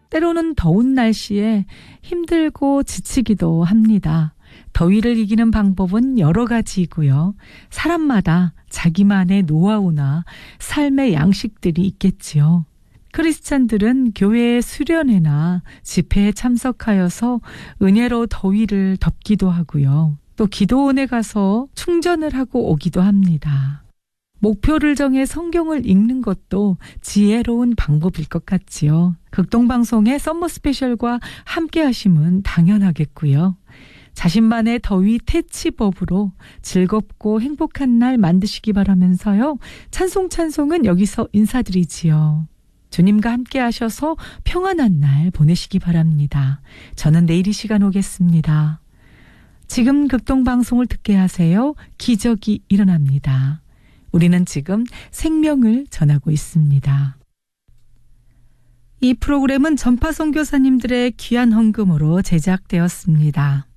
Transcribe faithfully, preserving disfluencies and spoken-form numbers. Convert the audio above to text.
때로는 더운 날씨에 힘들고 지치기도 합니다. 더위를 이기는 방법은 여러 가지이고요. 사람마다 자기만의 노하우나 삶의 양식들이 있겠지요. 크리스찬들은 교회의 수련회나 집회에 참석하여서 은혜로 더위를 덮기도 하고요. 또 기도원에 가서 충전을 하고 오기도 합니다. 목표를 정해 성경을 읽는 것도 지혜로운 방법일 것 같지요. 극동방송의 썸머 스페셜과 함께 하심은 당연하겠고요. 자신만의 더위 퇴치법으로 즐겁고 행복한 날 만드시기 바라면서요. 찬송 찬송은 여기서 인사드리지요. 주님과 함께 하셔서 평안한 날 보내시기 바랍니다. 저는 내일 이 시간 오겠습니다. 지금 극동방송을 듣게 하세요. 기적이 일어납니다. 우리는 지금 생명을 전하고 있습니다. 이 프로그램은 전파 선교사님들의 귀한 헌금으로 제작되었습니다.